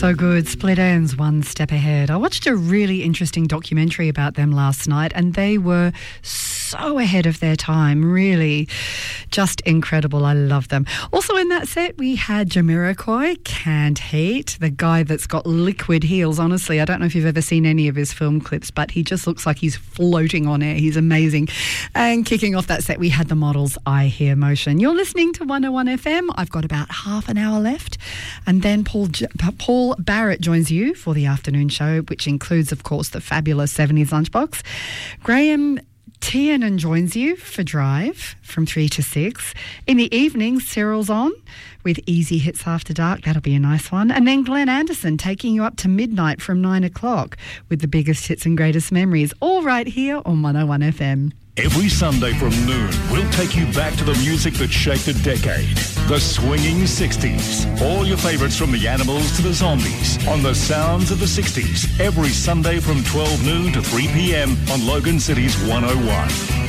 So good. Split Enz, one step ahead. I watched a really interesting documentary about them last night, and they were so ahead of their time. Really just incredible. I love them. Also in that set, we had Jamiroquai, Can't Hate, the guy that's got liquid heels. Honestly, I don't know if you've ever seen any of his film clips, but he just looks like he's floating on air. He's amazing. And kicking off that set, we had the Models, I Hear Motion. You're listening to 101 FM. I've got about half an hour left. And then Paul Barrett joins you for the afternoon show, which includes, of course, the fabulous 70s Lunchbox. Graham Tiernan joins you for Drive from 3 to 6. In the evening, Cyril's on with Easy Hits After Dark. That'll be a nice one. And then Glenn Anderson taking you up to midnight from 9 o'clock with the biggest hits and greatest memories, all right here on 101 FM. Every Sunday from noon, we'll take you back to the music that shaped a decade. The swinging 60s. All your favourites from the Animals to the Zombies on the sounds of the 60s. Every Sunday from 12 noon to 3 p.m. on Logan City's 101.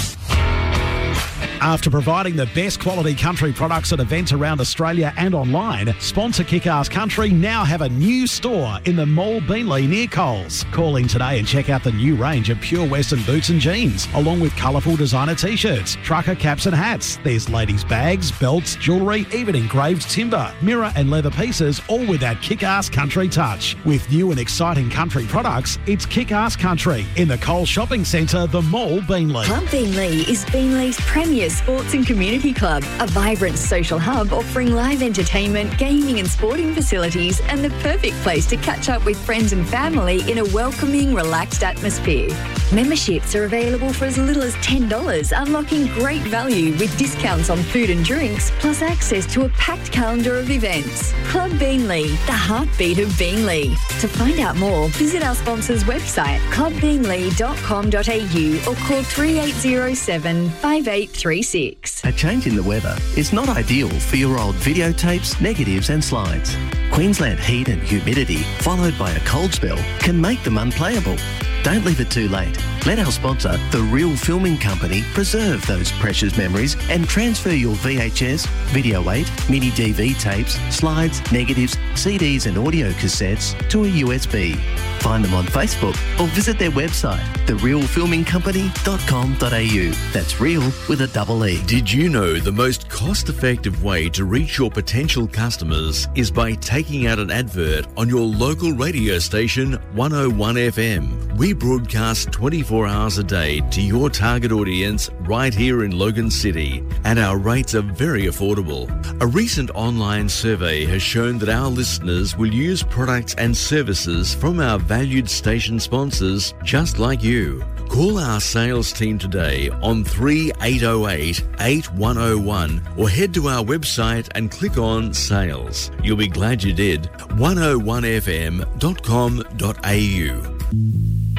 After providing the best quality country products at events around Australia and online, sponsor Kick-Ass Country now have a new store in the Mall Beanley near Coles. Call in today and check out the new range of pure Western boots and jeans, along with colourful designer T-shirts, trucker caps and hats. There's ladies' bags, belts, jewellery, even engraved timber, mirror and leather pieces, all with that Kick-Ass Country touch. With new and exciting country products, it's Kick-Ass Country in the Coles Shopping Centre, the Mall Beanley. Club Beanley is Beanley's premier sports and community club, a vibrant social hub offering live entertainment, gaming and sporting facilities, and the perfect place to catch up with friends and family in a welcoming, relaxed atmosphere. Memberships are available for as little as $10, unlocking great value with discounts on food and drinks, plus access to a packed calendar of events. Club Beanley, the heartbeat of Beanley. To find out more, visit our sponsor's website, clubbeanley.com.au, or call 3807 5836. A change in the weather is not ideal for your old videotapes, negatives and slides. Queensland heat and humidity, followed by a cold spell, can make them unplayable. Don't leave it too late. Let our sponsor, The Real Filming Company, preserve those precious memories and transfer your VHS, Video 8, Mini DV tapes, slides, negatives, CDs and audio cassettes to a USB. Find them on Facebook or visit their website, therealfilmingcompany.com.au. That's real with a double E. Did you know the most cost-effective way to reach your potential customers is by taking out an advert on your local radio station, 101 FM? We broadcast 24 hours a day to your target audience right here in Logan City, and our rates are very affordable. A recent online survey has shown that our listeners will use products and services from our valued station sponsors just like you. Call our sales team today on 3808 8101 or head to our website and click on Sales. You'll be glad you did. 101fm.com.au.